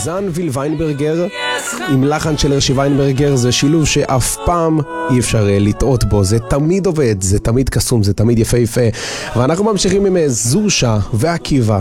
זנוויל ויינברגר עם לחן של הרשי ויינברגר, זה שילוב שאף פעם אי אפשר לטעות בו, זה תמיד עובד, זה תמיד קסום, זה תמיד יפה יפה. ואנחנו ממשיכים עם זושה ועקיבא